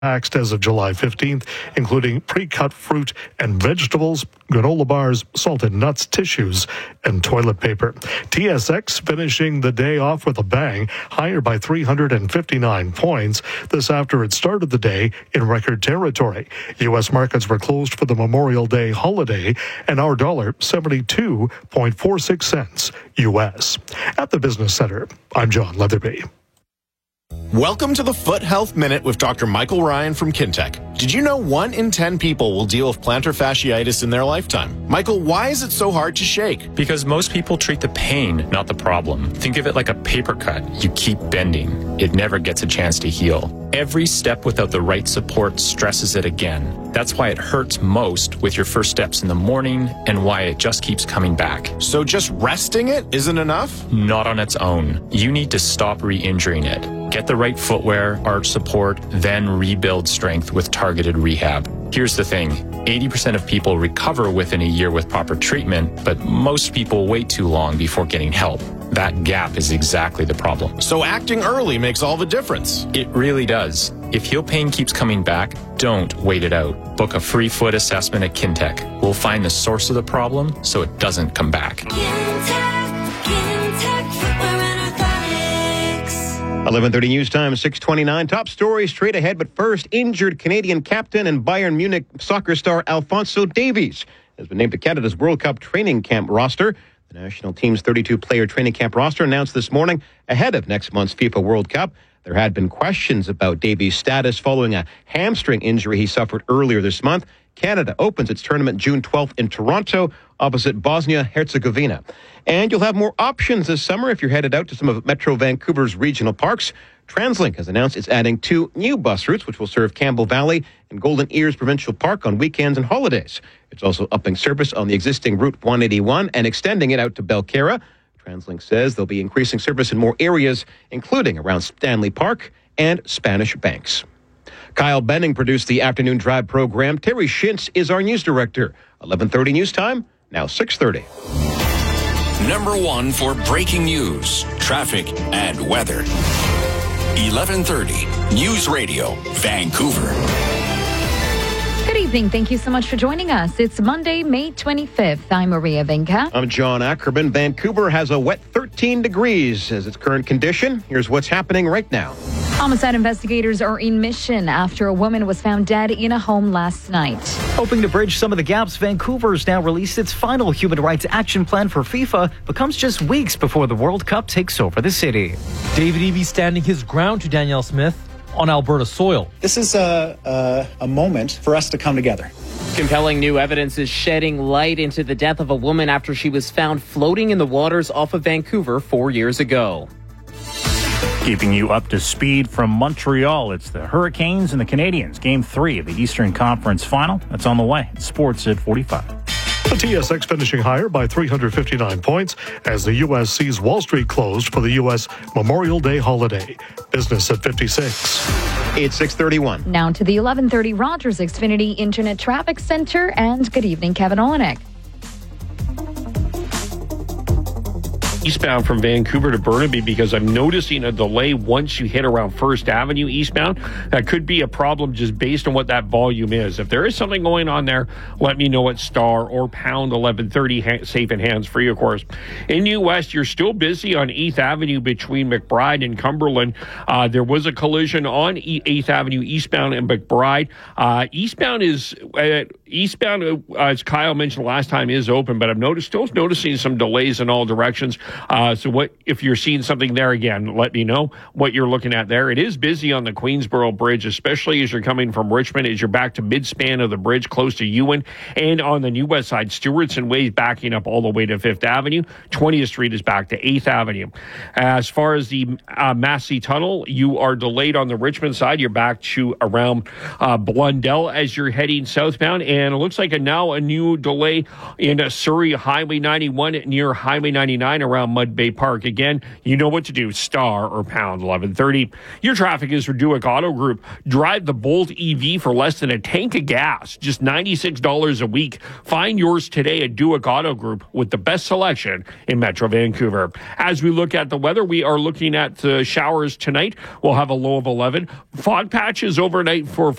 taxed as of July 15th, including pre-cut fruit and vegetables, granola bars, salted nuts, tissues, and toilet paper. TSX finishing the day off with a bang, higher by 359 points. This after it started the day in record territory. U.S. markets were closed for the Memorial Day holiday, and our dollar 72.46 cents U.S. At the Business Center, I'm John Leatherby. Welcome to the Foot Health Minute with Dr. Michael Ryan from Kintec. Did you know 1 in 10 people will deal with plantar fasciitis in their lifetime? Michael, why is it so hard to shake? Because most people treat the pain, not the problem. Think of it like a paper cut. You keep bending. It never gets a chance to heal. Every step without the right support stresses it again. That's why it hurts most with your first steps in the morning and why it just keeps coming back. So just resting it isn't enough? Not on its own. You need to stop re-injuring it. Get the right footwear, arch support, then rebuild strength with targeted rehab. Here's the thing. 80% of people recover within a year with proper treatment, but most people wait too long before getting help. That gap is exactly the problem. So acting early makes all the difference. It really does. If heel pain keeps coming back, don't wait it out. Book a free foot assessment at Kintec. We'll find the source of the problem so it doesn't come back. Kintec Footwear and Orthotics. 11:30 news time, 6:29. Top story straight ahead, but first, injured Canadian captain and Bayern Munich soccer star Alphonso Davies has been named to Canada's World Cup training camp roster. The national team's 32-player training camp roster announced this morning ahead of next month's FIFA World Cup. There had been questions about Davies' status following a hamstring injury he suffered earlier this month. Canada opens its tournament June 12th in Toronto opposite Bosnia-Herzegovina. And you'll have more options this summer if you're headed out to some of Metro Vancouver's regional parks. TransLink has announced it's adding 2 new bus routes, which will serve Campbell Valley and Golden Ears Provincial Park on weekends and holidays. It's also upping service on the existing Route 181 and extending it out to Belcarra. TransLink says they'll be increasing service in more areas, including around Stanley Park and Spanish Banks. Kyle Benning produced the afternoon drive program. Terry Shintz is our news director. 11:30 news time, now 6:30. Number 1 for breaking news, traffic, and weather. 11:30 News Radio, Vancouver. Good evening. Thank you so much for joining us. It's Monday, May 25th. I'm Maria Vinca. I'm John Ackerman. Vancouver has a wet 13 degrees as its current condition. Here's what's happening right now. Homicide investigators are in mission after a woman was found dead in a home last night. Hoping to bridge some of the gaps, Vancouver's now released its final human rights action plan for FIFA, but comes just weeks before the World Cup takes over the city. David Eby standing his ground to Danielle Smith on Alberta soil. This is a moment for us to come together. Compelling new evidence is shedding light into the death of a woman after she was found floating in the waters off of Vancouver 4 years ago. Keeping you up to speed from Montreal, it's the Hurricanes and the Canadiens. Game 3 of the Eastern Conference Final. That's on the way. Sports at 45. The TSX finishing higher by 359 points as the U.S. sees Wall Street closed for the U.S. Memorial Day holiday. Business at 56. It's 6:31. Now to the 11:30 Rogers Xfinity Internet Traffic Center, and good evening, Kevin Olenek. Eastbound from Vancouver to Burnaby, because I'm noticing a delay once you hit around First Avenue eastbound. That could be a problem just based on what that volume is. If there is something going on there, let me know at star or pound 1130, safe and hands-free, of course. In New West, you're still busy on 8th Avenue between McBride and Cumberland. There was a collision on 8th Avenue eastbound and McBride. Eastbound, as Kyle mentioned last time, is open, but I'm still noticing some delays in all directions. So what if you're seeing something there again, let me know what you're looking at there. It is busy on the Queensboro Bridge, especially as you're coming from Richmond, as you're back to mid-span of the bridge close to Ewan. And on the New West side, Stewartson Way is backing up all the way to 5th Avenue. 20th Street is back to 8th Avenue. As far as the Massey Tunnel, you are delayed on the Richmond side. You're back to around Blundell as you're heading southbound. And and it looks like now a new delay in Surrey Highway 91 near Highway 99 around Mud Bay Park. Again, you know what to do, star or pound 1130. Your traffic is for Duick Auto Group. Drive the Bolt EV for less than a tank of gas, just $96 a week. Find yours today at Duick Auto Group with the best selection in Metro Vancouver. As we look at the weather, we are looking at showers tonight. We'll have a low of 11. Fog patches overnight for